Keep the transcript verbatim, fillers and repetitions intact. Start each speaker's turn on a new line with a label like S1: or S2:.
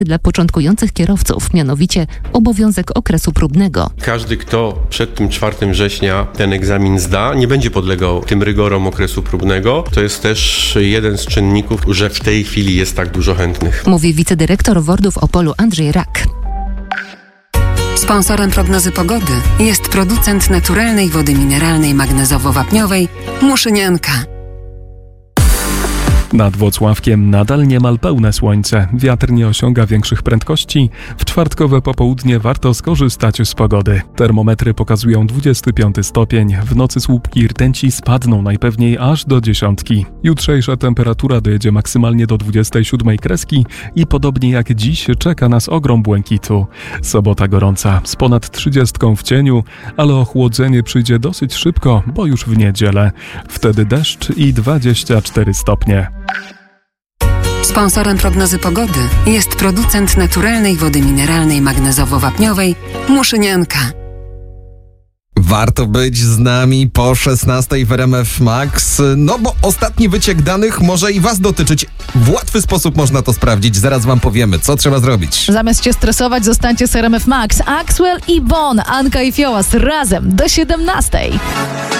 S1: dla początkujących kierowców, mianowicie obowiązek okresu próbnego.
S2: Każdy, kto przed tym czwartego września ten egzamin zda, nie będzie podlegał tym rygorom okresu próbnego. To jest też jeden z czynników, że w tej chwili jest tak dużo chętnych.
S1: Mówi wicedyrektor WORD-u w Opolu Andrzej Rak.
S3: Sponsorem prognozy pogody jest producent naturalnej wody mineralnej magnezowo-wapniowej Muszynianka.
S4: Nad Włocławkiem nadal niemal pełne słońce. Wiatr nie osiąga większych prędkości. W czwartkowe popołudnie warto skorzystać z pogody. Termometry pokazują dwudziesty piąty stopień. W nocy słupki rtęci spadną najpewniej aż do dziesiątki. Jutrzejsza temperatura dojedzie maksymalnie do dwudziestej siódmej kreski i podobnie jak dziś czeka nas ogrom błękitu. Sobota gorąca, z ponad trzydziestką w cieniu, ale ochłodzenie przyjdzie dosyć szybko, bo już w niedzielę. Wtedy deszcz i dwadzieścia cztery stopnie.
S3: Sponsorem prognozy pogody jest producent naturalnej wody mineralnej magnezowo-wapniowej Muszynianka.
S5: Warto być z nami po szesnastej w R M F Max, no bo ostatni wyciek danych może i was dotyczyć. W łatwy sposób można to sprawdzić, zaraz wam powiemy, co trzeba zrobić.
S6: Zamiast się stresować, zostańcie z R M F Max. Axwell i Bon, Anka i Fiołas razem do siedemnastej.